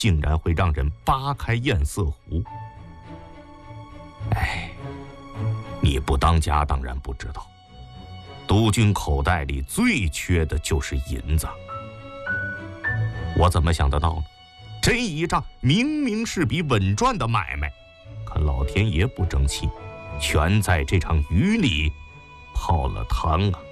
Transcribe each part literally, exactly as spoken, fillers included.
竟然会让人扒开堰塞湖。哎，你不当家当然不知道，督军口袋里最缺的就是银子。我怎么想得到呢？这一仗明明是笔稳赚的买卖，可老天爷不争气，全在这场雨里泡了汤啊！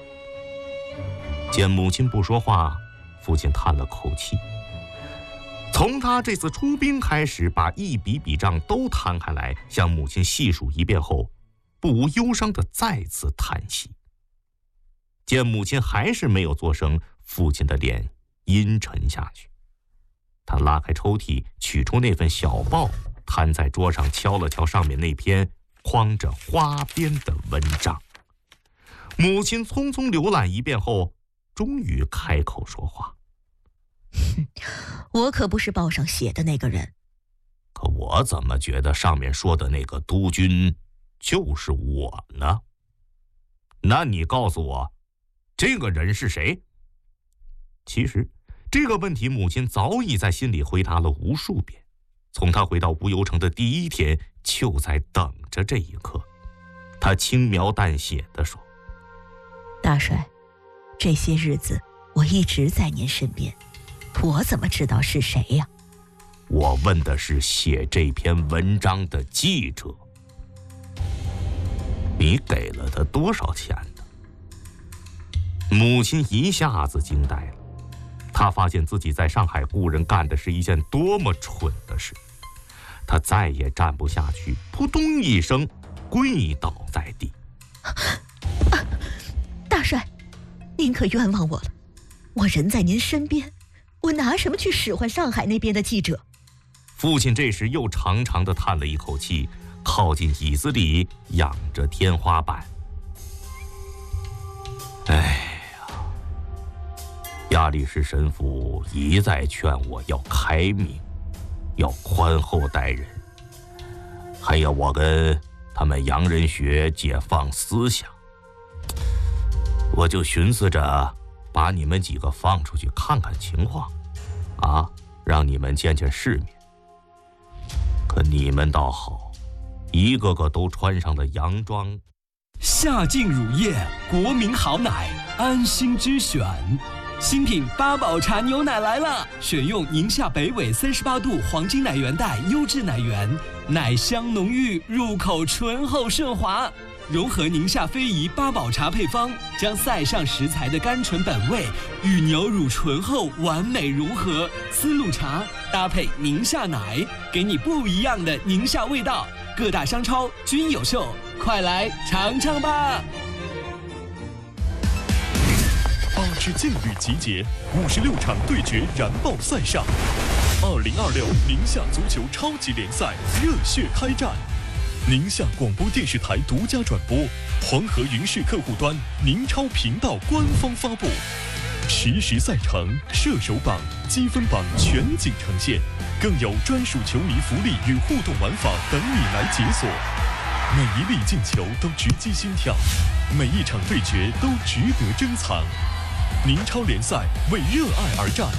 见母亲不说话，父亲叹了口气。从他这次出兵开始，把一笔笔账都摊开来，向母亲细数一遍后，不无忧伤地再次叹息。见母亲还是没有作声，父亲的脸阴沉下去。他拉开抽屉，取出那份小报，摊在桌上，敲了敲上面那篇框着花边的文章。母亲匆匆浏览一遍后，终于开口说话。 我可不是报上写的那个人。 可我怎么觉得上面说的那个督军就是我呢？那你告诉我，这个人是谁？其实这个问题母亲早已在心里回答了无数遍，从她回到无忧城的第一天就在等着这一刻。她轻描淡写地说： 大帅，这些日子我一直在您身边，我怎么知道是谁呀？ 我问的是写这篇文章的记者。你给了他多少钱呢？母亲一下子惊呆了，她发现自己在上海雇人干的是一件多么蠢的事。她再也站不下去，扑通一声跪倒在地。 啊，大帅，您可冤枉我了，我人在您身边，我拿什么去使唤上海那边的记者？ 父亲这时又长长的叹了一口气，靠近椅子里仰着天花板。哎呀，亚力士神父一再劝我要开明，要宽厚待人，还要我跟他们洋人学解放思想。我就寻思着把你们几个放出去看看情况，啊，让你们见见世面。可你们倒好，一个个都穿上了洋装。 夏净乳业，国民好奶，安心之选。新品八宝茶牛奶来了，选用宁夏北纬三十八度黄金奶源带优质奶源，奶香浓郁，入口醇厚顺滑。融合宁夏非遗八宝茶配方，将塞上食材的甘醇本味与牛乳醇厚完美融合，丝路茶搭配宁夏奶，给你不一样的宁夏味道。各大商超均有售，快来尝尝吧！ 八支劲旅集结，五十六场对决燃爆赛上，二零二六宁夏足球超级联赛热血开战。宁夏广播电视台独家转播，黄河云视客户端宁超频道官方发布，实时赛程、射手榜、积分榜全景呈现，更有专属球迷福利与互动玩法等你来解锁。每一粒进球都直击心跳，每一场对决都值得珍藏。宁超联赛为热爱而战，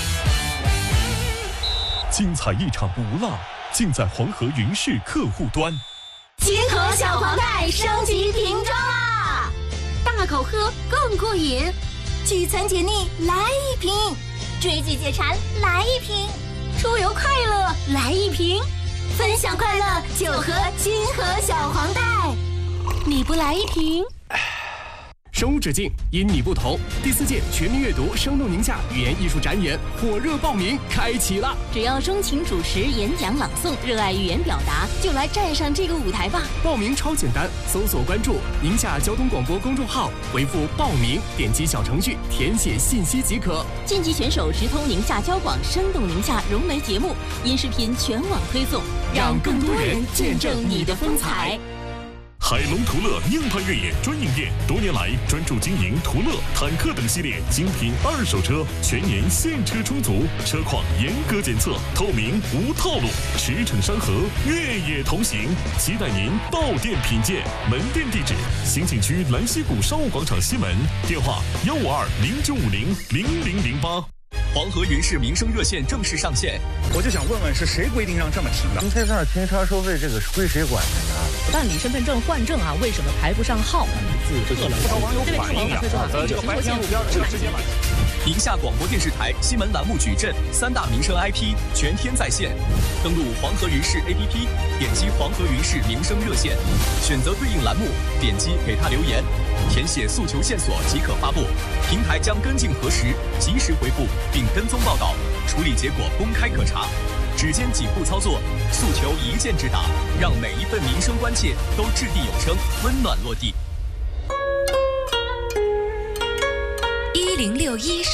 精彩一场不落，尽在黄河云视客户端。 金河小黄袋升级瓶装啦！大口喝更过瘾，聚餐解腻来一瓶，追剧解馋来一瓶，出游快乐来一瓶，分享快乐就喝金河小黄袋。你不来一瓶？ 生无止境，因你不同。第四届全民阅读生动宁夏语言艺术展演火热报名开启了！ 只要钟情主持、演讲、朗诵，热爱语言表达，就来站上这个舞台吧！ 报名超简单，搜索关注宁夏交通广播公众号，回复报名，点击小程序填写信息即可。 晋级选手直通宁夏交广生动宁夏融媒节目，音视频全网推送， 让更多人见证你的风采。 海龙途乐硬派越野专营店，多年来专注经营途乐、坦克等系列精品二手车，全年现车充足，车况严格检测，透明无套路，驰骋山河，越野同行，期待您到店品鉴。门店地址：兴庆区兰溪谷商务广场西门，电话：幺五二零九五零零零零八。 黄河云氏民生热线正式上线。 我就想问问，是谁规定让这么停的？ 您在这儿停车收费，这个是归谁管的呢？ 办理身份证换证啊，为什么排不上号？ 不少网友反映啊，呃，这个白天路边这个直接买。 宁夏广播电视台新闻栏目矩阵三大民生 I P 全天在线，登录黄河云氏 A P P， 点击黄河云氏民生热线，选择对应栏目，点击给他留言，填写诉求线索即可发布，平台将跟进核实，及时回复并跟踪报道，处理结果公开可查。只见几步操作，诉求一键直达，让每一份民生关切都掷地有声，温暖落地。 一零六一